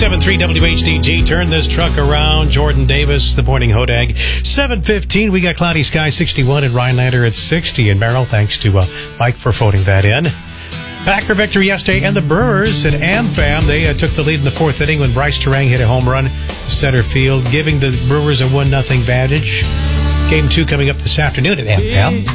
97.3 WHDG. Turn this truck around. Jordan Davis, the Pointing Hodag. 7:15. We got cloudy sky, 61 at Rhinelander at 60 in Merrill. Thanks to Mike for voting that in. Packer victory yesterday, and the Brewers at AmFam, they took the lead in the fourth inning when Bryce Terang hit a home run to center field, giving the Brewers a 1-0 advantage. Game 2 coming up this afternoon at AmFam.